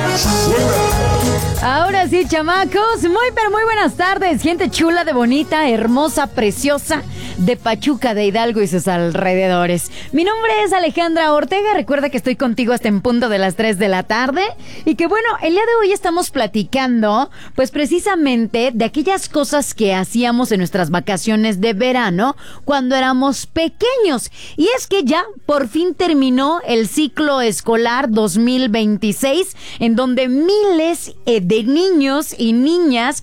Ahora sí, chamacos, muy buenas tardes, gente chula, de bonita, hermosa, preciosa, de Pachuca, de Hidalgo y sus alrededores. Mi nombre es Alejandra Ortega, recuerda que estoy contigo hasta en punto de las 3 de la tarde y que bueno, el día de hoy estamos platicando, pues precisamente de aquellas cosas que hacíamos en nuestras vacaciones de verano cuando éramos pequeños. Y es que ya por fin terminó el ciclo escolar 2026, en donde miles de niños y niñas